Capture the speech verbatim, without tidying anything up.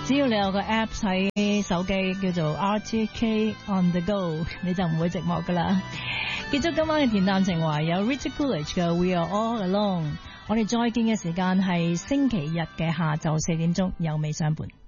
只要你有個 app 喺手機叫做 R T K on the go， 你就唔會寂寞噶啦。結束今晚嘅恬淡情懷，有 Richard Coolidge 嘅 We Are All Alone。我哋再見嘅時間係星期日嘅下晝四點鐘，有味相伴。